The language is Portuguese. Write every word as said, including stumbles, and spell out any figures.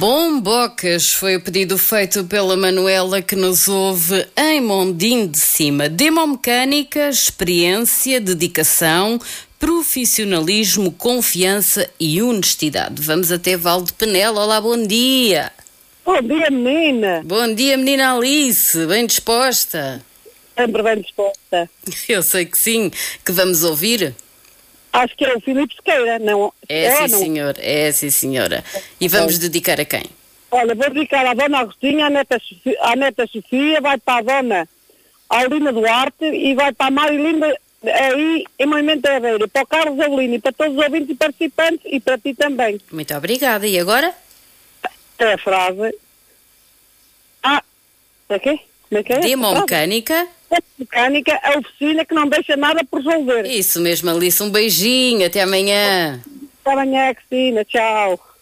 Bombocas foi o pedido feito pela Manuela, que nos ouve em Mondim de Cima. Demomecânica, experiência, dedicação, profissionalismo, confiança e honestidade. Vamos até Val de Penela. Olá, bom dia. Bom dia, menina. Bom dia, menina Alice. Bem disposta? Sempre bem disposta. Eu sei que sim. Que vamos ouvir? Acho que é o Filipe Sequeira, não? É, é sim, não? senhor. É, sim, senhora. E vamos dedicar a quem? Olha, vou dedicar à Dona Agostinha, à neta, Sofia, à neta Sofia, vai para a Dona Aulina Duarte e vai para a Marilinda aí em Movimento Herreiro, para o Carlos Avelino e para todos os ouvintes e participantes e para ti também. Muito obrigada. E agora? É a frase. Ah, é quê? Como é que é? Demomecânica. Mecânica, a oficina que não deixa nada por resolver. Isso mesmo, Alice. Um beijinho. Até amanhã. Até amanhã, Cristina. Tchau.